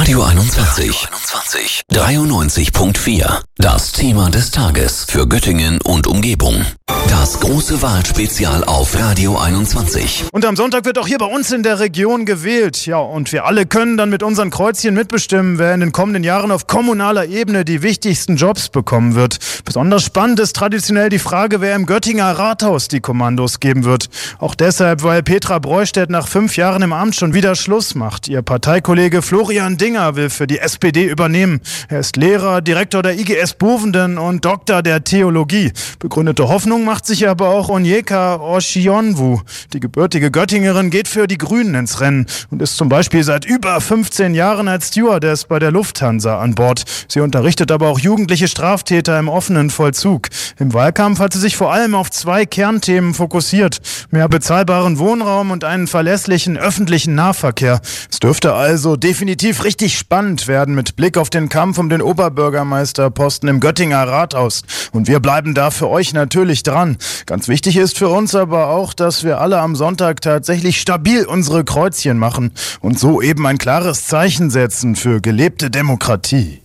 Radio 21. 93.4. Das Thema des Tages für Göttingen und Umgebung. Das große Wahlspezial auf Radio 21. Und am Sonntag wird auch hier bei uns in der Region gewählt. Ja, und wir alle können dann mit unseren Kreuzchen mitbestimmen, wer in den kommenden Jahren auf kommunaler Ebene die wichtigsten Jobs bekommen wird. Besonders spannend ist traditionell die Frage, wer im Göttinger Rathaus die Kommandos geben wird. Auch deshalb, weil Petra Breustedt nach 5 Jahren im Amt schon wieder Schluss macht. Ihr Parteikollege Florian Dinger will für die SPD übernehmen. Er ist Lehrer, Direktor der IGS Bovenden und Doktor der Theologie. Begründete Hoffnung macht sich aber auch Onyeka Oshionwu. Die gebürtige Göttingerin geht für die Grünen ins Rennen und ist zum Beispiel seit über 15 Jahren als Stewardess bei der Lufthansa an Bord. Sie unterrichtet aber auch jugendliche Straftäter im offenen Vollzug. Im Wahlkampf hat sie sich vor allem auf 2 Kernthemen fokussiert. Mehr bezahlbaren Wohnraum und einen verlässlichen öffentlichen Nahverkehr. Es dürfte also definitiv richtig spannend werden mit Blick auf den Kampf um den Oberbürgermeisterposten im Göttinger Rathaus. Und wir bleiben da für euch natürlich dran. Ganz wichtig ist für uns aber auch, dass wir alle am Sonntag tatsächlich stabil unsere Kreuzchen machen und so eben ein klares Zeichen setzen für gelebte Demokratie.